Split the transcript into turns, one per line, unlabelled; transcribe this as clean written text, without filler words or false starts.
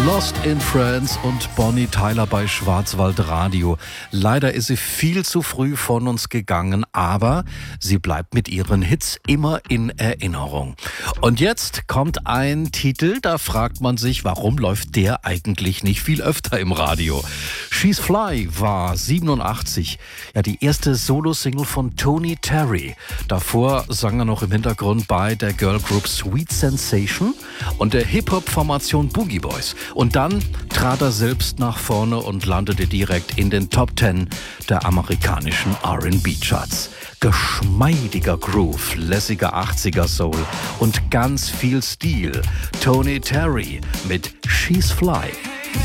Lost in France und Bonnie Tyler bei Schwarzwald Radio. Leider ist sie viel zu früh von uns gegangen, aber sie bleibt mit ihren Hits immer in Erinnerung. Und jetzt kommt ein Titel, da fragt man sich, warum läuft der eigentlich nicht viel öfter im Radio? She's Fly war 87, ja die erste Solo-Single von Tony Terry. Davor sang er noch im Hintergrund bei der Girlgroup Sweet Sensation und der Hip-Hop-Formation Boogie Boys. Und dann trat er selbst nach vorne und landete direkt in den Top 10 der amerikanischen R&B-Charts. Geschmeidiger Groove, lässiger 80er Soul und ganz viel Stil. Tony Terry mit She's Fly.